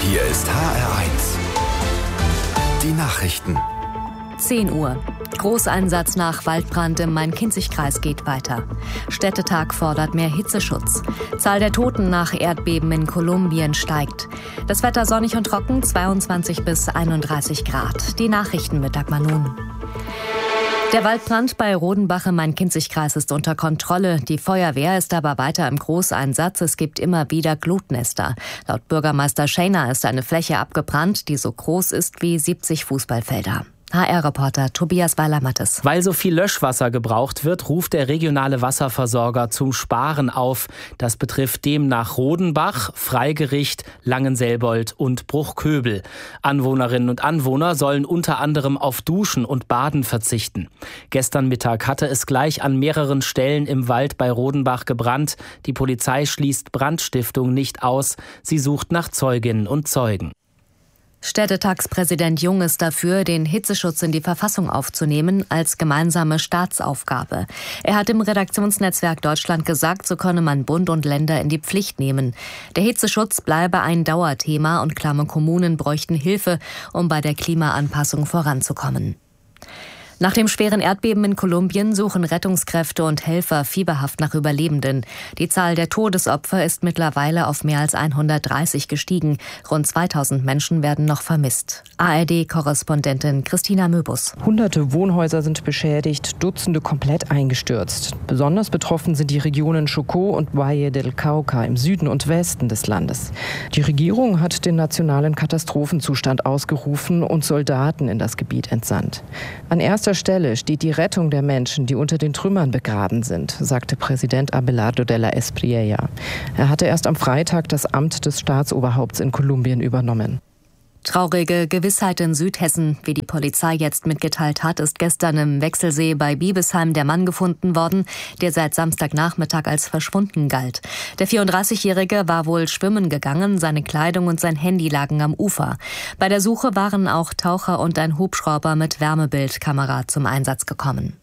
Hier ist HR1. Die Nachrichten. 10 Uhr. Großeinsatz nach Waldbrand im Main-Kinzig-Kreis geht weiter. Städtetag fordert mehr Hitzeschutz. Zahl der Toten nach Erdbeben in Kolumbien steigt. Das Wetter sonnig und trocken, 22 bis 31 Grad. Die Nachrichten mit Dagmar Nun. Der Waldbrand bei Rodenbach im Main-Kinzig-Kreis ist unter Kontrolle. Die Feuerwehr ist aber weiter im Großeinsatz. Es gibt immer wieder Glutnester. Laut Bürgermeister Schäner ist eine Fläche abgebrannt, die so groß ist wie 70 Fußballfelder. HR-Reporter Tobias Weiler-Mattes. Weil so viel Löschwasser gebraucht wird, ruft der regionale Wasserversorger zum Sparen auf. Das betrifft demnach Rodenbach, Freigericht, Langenselbold und Bruchköbel. Anwohnerinnen und Anwohner sollen unter anderem auf Duschen und Baden verzichten. Gestern Mittag hatte es gleich an mehreren Stellen im Wald bei Rodenbach gebrannt. Die Polizei schließt Brandstiftung nicht aus. Sie sucht nach Zeuginnen und Zeugen. Städtetagspräsident Jung ist dafür, den Hitzeschutz in die Verfassung aufzunehmen als gemeinsame Staatsaufgabe. Er hat im Redaktionsnetzwerk Deutschland gesagt, so könne man Bund und Länder in die Pflicht nehmen. Der Hitzeschutz bleibe ein Dauerthema und klamme Kommunen bräuchten Hilfe, um bei der Klimaanpassung voranzukommen. Nach dem schweren Erdbeben in Kolumbien suchen Rettungskräfte und Helfer fieberhaft nach Überlebenden. Die Zahl der Todesopfer ist mittlerweile auf mehr als 130 gestiegen. Rund 2000 Menschen werden noch vermisst. ARD-Korrespondentin Christina Möbus. Hunderte Wohnhäuser sind beschädigt, Dutzende komplett eingestürzt. Besonders betroffen sind die Regionen Chocó und Valle del Cauca im Süden und Westen des Landes. Die Regierung hat den nationalen Katastrophenzustand ausgerufen und Soldaten in das Gebiet entsandt. An erster Stelle steht die Rettung der Menschen, die unter den Trümmern begraben sind, sagte Präsident Abelardo de la Espriella. Er hatte erst am Freitag das Amt des Staatsoberhaupts in Kolumbien übernommen. Traurige Gewissheit in Südhessen. Wie die Polizei jetzt mitgeteilt hat, ist gestern im Wechselsee bei Biebesheim der Mann gefunden worden, der seit Samstagnachmittag als verschwunden galt. Der 34-Jährige war wohl schwimmen gegangen, seine Kleidung und sein Handy lagen am Ufer. Bei der Suche waren auch Taucher und ein Hubschrauber mit Wärmebildkamera zum Einsatz gekommen.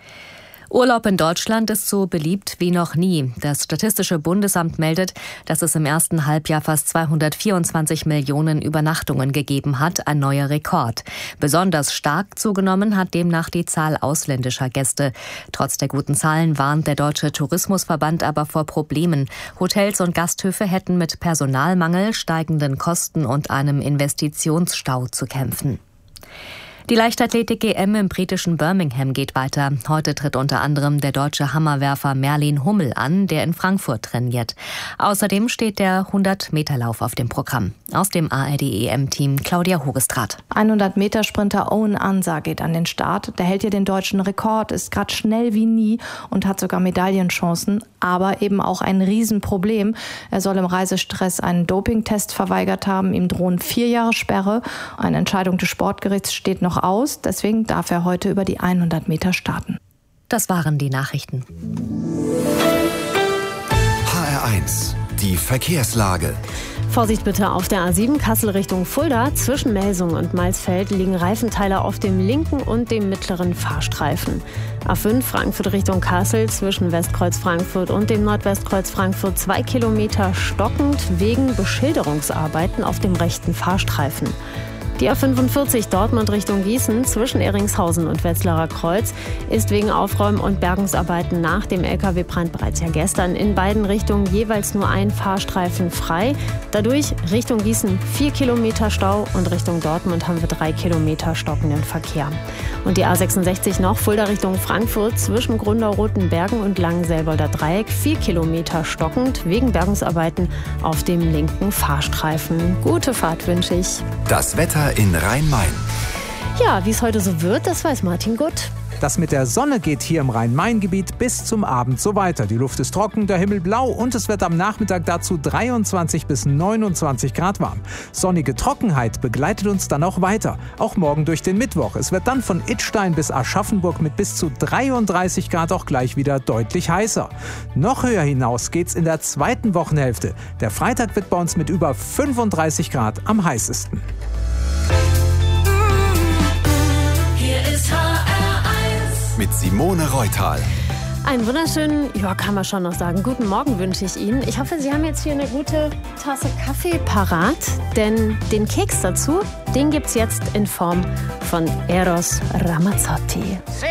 Urlaub in Deutschland ist so beliebt wie noch nie. Das Statistische Bundesamt meldet, dass es im ersten Halbjahr fast 224 Millionen Übernachtungen gegeben hat, ein neuer Rekord. Besonders stark zugenommen hat demnach die Zahl ausländischer Gäste. Trotz der guten Zahlen warnt der Deutsche Tourismusverband aber vor Problemen. Hotels und Gasthöfe hätten mit Personalmangel, steigenden Kosten und einem Investitionsstau zu kämpfen. Die Leichtathletik-EM im britischen Birmingham geht weiter. Heute tritt unter anderem der deutsche Hammerwerfer Merlin Hummel an, der in Frankfurt trainiert. Außerdem steht der 100-Meter-Lauf auf dem Programm. Aus dem ARD-EM-Team Claudia Hogestraat. 100-Meter-Sprinter Owen Ansa geht an den Start. Der hält hier den deutschen Rekord, ist gerade schnell wie nie und hat sogar Medaillenchancen, aber eben auch ein Riesenproblem. Er soll im Reisestress einen Dopingtest verweigert haben. Ihm drohen 4 Jahre Sperre. Eine Entscheidung des Sportgerichts steht noch aus. Deswegen darf er heute über die 100 Meter starten. Das waren die Nachrichten. HR1, die Verkehrslage. Vorsicht bitte auf der A7 Kassel Richtung Fulda. Zwischen Melsungen und Maisfeld liegen Reifenteile auf dem linken und dem mittleren Fahrstreifen. A5 Frankfurt Richtung Kassel zwischen Westkreuz Frankfurt und dem Nordwestkreuz Frankfurt 2 Kilometer stockend wegen Beschilderungsarbeiten auf dem rechten Fahrstreifen. Die A45 Dortmund Richtung Gießen zwischen Ehringshausen und Wetzlarer Kreuz ist wegen Aufräumen- und Bergungsarbeiten nach dem Lkw-Brand bereits gestern in beiden Richtungen jeweils nur ein Fahrstreifen frei. Dadurch Richtung Gießen 4 Kilometer Stau und Richtung Dortmund haben wir 3 Kilometer stockenden Verkehr. Und die A66 noch Fulda Richtung Frankfurt zwischen Grünau-Rotenbergen und Langenselbolder Dreieck 4 Kilometer stockend wegen Bergungsarbeiten auf dem linken Fahrstreifen. Gute Fahrt wünsche ich. Das Wetter in Rhein-Main. Ja, wie es heute so wird, das weiß Martin Gutt. Das mit der Sonne geht hier im Rhein-Main-Gebiet bis zum Abend so weiter. Die Luft ist trocken, der Himmel blau und es wird am Nachmittag dazu 23 bis 29 Grad warm. Sonnige Trockenheit begleitet uns dann auch weiter, auch morgen durch den Mittwoch. Es wird dann von Idstein bis Aschaffenburg mit bis zu 33 Grad auch gleich wieder deutlich heißer. Noch höher hinaus geht's in der zweiten Wochenhälfte. Der Freitag wird bei uns mit über 35 Grad am heißesten. Hier ist HR1 mit Simone Reutal. Einen wunderschönen, kann man schon noch sagen, guten Morgen wünsche ich Ihnen. Ich hoffe, Sie haben jetzt hier eine gute Tasse Kaffee parat, denn den Keks dazu, den gibt's jetzt in Form von Eros Ramazzotti.